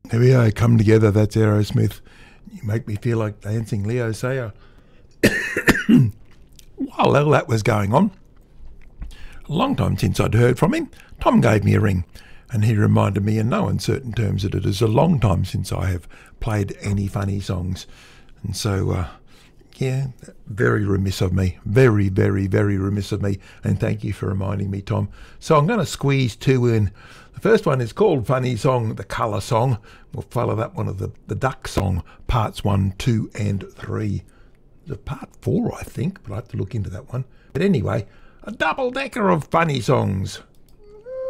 Here we are, come together, that's Aerosmith. You make me feel like dancing, Leo Sayer. While all that was going on, a long time since I'd heard from him, Tom gave me a ring, and he reminded me in no uncertain terms that it is a long time since I have played any funny songs. And so, yeah, very remiss of me. Very, very, very remiss of me. And thank you for reminding me, Tom. So I'm going to squeeze two in. The first one is called Funny Song, the Colour Song. We'll follow that one of the Duck Song, parts 1, 2 and 3. There's a part 4, I think, but I have to look into that one. But anyway, a double-decker of funny songs.